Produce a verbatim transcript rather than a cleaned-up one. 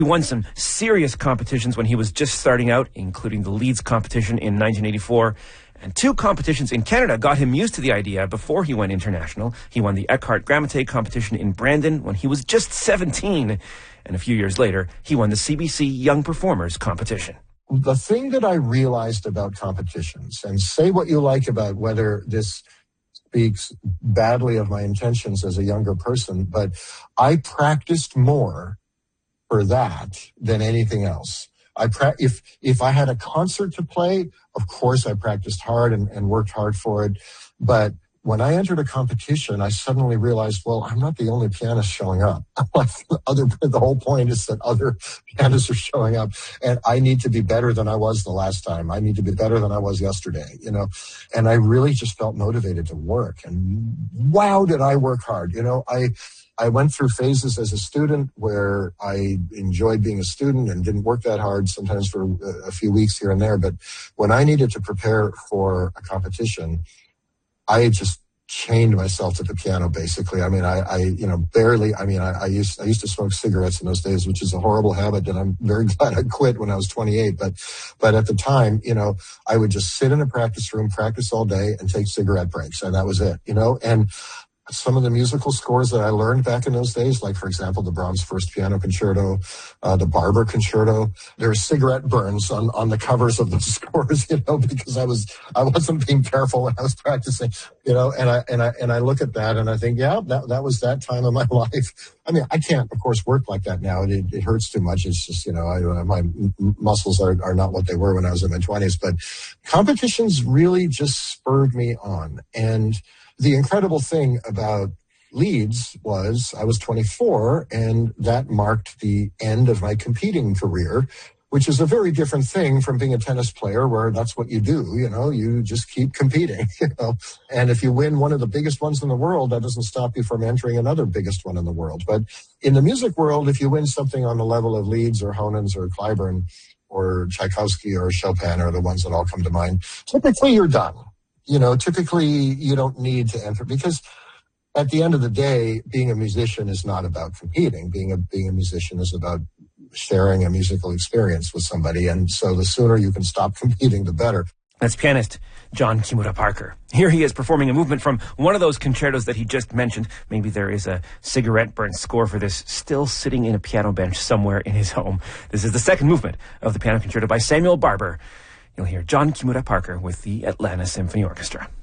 He won some serious competitions when he was just starting out, including the Leeds competition in nineteen eighty-four. And two competitions in Canada got him used to the idea before he went international. He won the Eckhart Grammaté competition in Brandon when he was just seventeen. And a few years later, he won the C B C Young Performers competition. The thing that I realized about competitions, and say what you like about whether this speaks badly of my intentions as a younger person, but I practiced more for that than anything else. I pra- if if I had a concert to play, of course I practiced hard and, and worked hard for it. But when I entered a competition, I suddenly realized, well, I'm not the only pianist showing up. Like other, the whole point is that other pianists are showing up, and I need to be better than I was the last time. I need to be better than I was yesterday, you know. And I really just felt motivated to work. And wow, did I work hard? You know, I. I went through phases as a student where I enjoyed being a student and didn't work that hard, sometimes for a few weeks here and there. But when I needed to prepare for a competition, I just chained myself to the piano, basically. I mean, I, I you know, barely, I mean, I, I used I used to smoke cigarettes in those days, which is a horrible habit that I'm very glad I quit when I was twenty-eight. But, but at the time, you know, I would just sit in a practice room, practice all day, and take cigarette breaks, and that was it, you know. And some of the musical scores that I learned back in those days, like, for example, the Brahms First Piano Concerto, uh, the Barber Concerto, there were cigarette burns on, on the covers of the scores, you know, because I was, I wasn't being careful when I was practicing, you know, and I, and I, and I look at that and I think, yeah, that, that was that time of my life. I mean, I can't, of course, work like that now. It, it hurts too much. It's just, you know, I, my muscles are, are not what they were when I was in my twenties, but competitions really just spurred me on. And the incredible thing about Leeds was I was twenty-four, and that marked the end of my competing career, which is a very different thing from being a tennis player where that's what you do, you know, you just keep competing, you know. And if you win one of the biggest ones in the world, that doesn't stop you from entering another biggest one in the world. But in the music world, if you win something on the level of Leeds or Honens or Clyburn or Tchaikovsky or Chopin are the ones that all come to mind, typically you're done. You know, typically you don't need to enter, because at the end of the day, being a musician is not about competing. Being a being a musician is about sharing a musical experience with somebody. And so the sooner you can stop competing, the better. That's pianist John Kimura Parker. Here he is performing a movement from one of those concertos that he just mentioned. Maybe there is a cigarette burn score for this still sitting in a piano bench somewhere in his home. This is the second movement of the piano concerto by Samuel Barber. You'll hear John Kimura Parker with the Atlanta Symphony Orchestra.